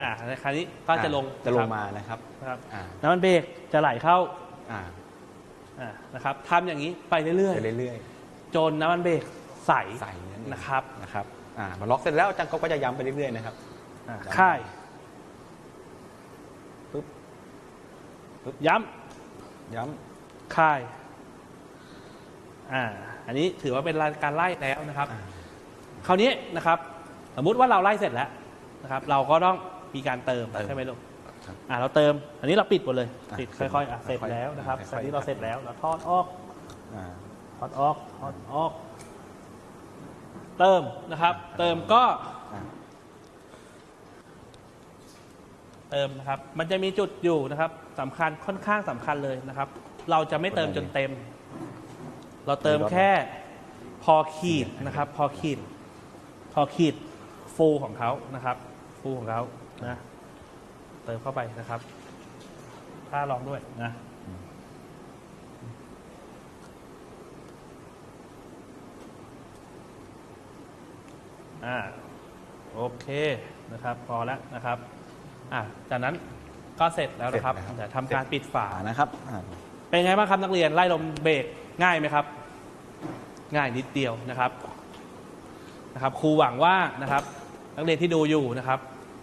ในคราวนี้ก็จะลงมานะครับน้ำมันเบรกจะไหลเข้านะครับทำอย่างนี้ไปเรื่อยๆจนน้ำมันเบรกใสนะครับมาล็อกเสร็จแล้วอาจารย์ก็จะย้ำไปเรื่อยๆนะครับค่ายย้ำค่ายอันนี้ถือว่าเป็นการไล่แล้วนะครับคราวนี้นะครับสมมุติว่าเราไล่เสร็จแล้วนะครับเราก็ต้องมีการเติมใช่ไหมลูกเราเติมอันนี้เราปิดหมดเลยปิดค่อยๆเสร็จแล้วนะครับอันนี้เราเสร็จแล้วเราทอดออกเติมนะครับเติมก็เติมนะครับมันจะมีจุดอยู่นะครับสำคัญค่อนข้างสำคัญเลยนะครับเราจะไม่เติมจนเต็มเราเติมแค่พอขีดนะครับพอขีดฟูของเขานะครับฟูของเขานะเติมเข้าไปนะครับถ้าลองด้วยนะโอเคนะครับพอแล้วนะครับจากนั้นก็เสร็จแล้วนะครับจะทำการปิดฝานะครับเป็นไงบ้างครับนักเรียนไล่ลมเบรกง่ายไหมครับง่ายนิดเดียวนะครับครูหวังว่านะครับนักเรียนที่ดูอยู่นะครับ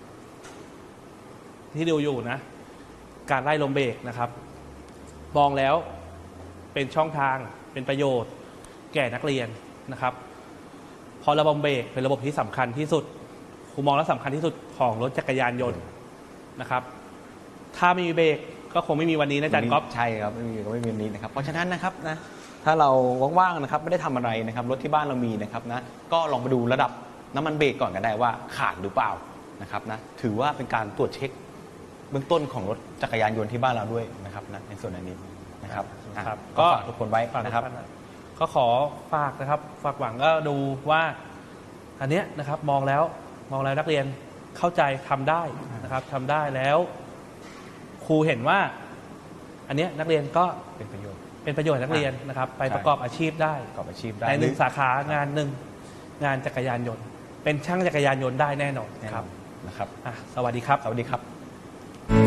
นะการไล่ลมเบรกนะครับมองแล้วเป็นช่องทางเป็นประโยชน์แก่นักเรียนนะครับเพราะระบบเบรกเป็นระบบที่สำคัญที่สุดครูมองแล้วสำคัญที่สุดของรถจักรยานยนต์นะครับถ้าไม่มีเบรกก็คงไม่มีวันนี้นะจันก๊อฟใช่ครับไม่มีวันนี้นะครับเพราะฉะนั้นนะครับนะถ้าเราว่างๆนะครับไม่ได้ทำอะไรนะครับรถที่บ้านเรามีนะครับนะก็ลองไปดูระดับน้ำมันเบรกก่อนก็ได้ว่าขาดหรือเปล่านะครับนะถือว่าเป็นการตรวจเช็คเบื้องต้นของรถจักรยานยนต์ที่บ้านเราด้วยนะครับนะในส่วนนี้นะครับก็ฝากทุกคนไว้นะครับก็ขอฝากนะครับฝากหวังก็ดูว่าอันเนี้ยนะครับมองแล้วนักเรียนเข้าใจทำได้นะครับทำได้แล้วครูเห็นว่าอันเนี้ยนักเรียนก็เป็นประโยชน์นักเรียนนะครับไปประกอบอาชีพได้ในหนึ่งสาขางานหนึ่งงานจักรยานยนต์เป็นช่างจักรยานยนต์ได้แน่นอนครับนะครับสวัสดีครับสวัสดีครับ